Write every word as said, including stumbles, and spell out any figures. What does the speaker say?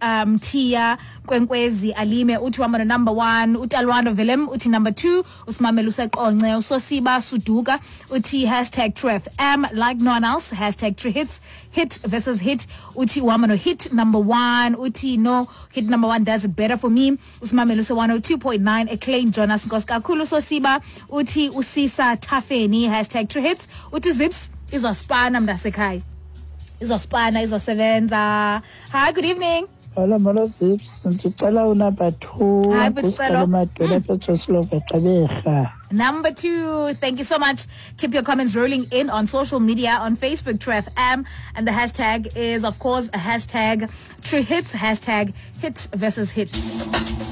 um Tia Kwenkwezi Alime uthi wamana number one, uthi Alwando Velem uthi number two, usimamela useqonce uSosiba Suduka uthi hashtag True F M like no one else, hashtag True Hits, hit versus hit, uthi wamano hit number one, uthi no hit number one does it better for me, usimamela use one oh two point nine, Acclaim Jonas Ngoskakhulu Sosiba uthi usisa Tafeni, hashtag True Hits, uthi Zips izospana mntasekhaya, izospana izosebenza. Hi, good evening. Hello, Molo Zips. Ndicela number two. Hi, Butsalo. Mm. Number two. Thank you so much. Keep your comments rolling in on social media, on Facebook, True F M, and the hashtag is, of course, a hashtag True Hits, hashtag Hits versus Hits.